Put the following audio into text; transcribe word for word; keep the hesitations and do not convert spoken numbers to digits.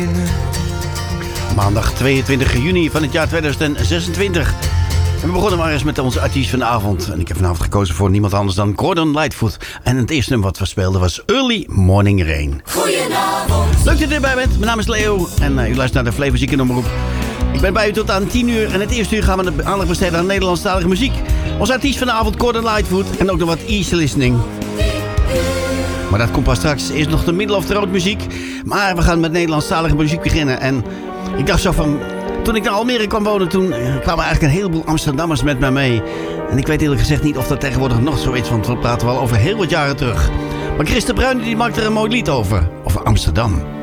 Maandag tweeëntwintig juni van het jaar tweeduizend zesentwintig. En we begonnen maar eens met onze artiest van de avond. En ik heb vanavond gekozen voor niemand anders dan Gordon Lightfoot. En het eerste nummer wat we speelden was Early Morning Rain. Goedenavond. Leuk dat u erbij bent. Mijn naam is Leo en uh, u luistert naar de Flavor Ziekenomroep. Ik ben bij u tot aan tien uur. En het eerste uur gaan we de aandacht besteden aan Nederlandstalige muziek. Onze artiest van de avond Gordon Lightfoot. En ook nog wat easy listening. Maar dat komt pas straks. Eerst nog de middle of the road muziek. Maar we gaan met Nederlandstalige muziek beginnen. En ik dacht zo van... Toen ik naar Almere kwam wonen, toen kwamen eigenlijk een heleboel Amsterdammers met mij mee. En ik weet eerlijk gezegd niet of dat tegenwoordig nog zo is, want we praten wel over heel wat jaren terug. Maar Chris de Bruin die maakt er een mooi lied over. Over Amsterdam.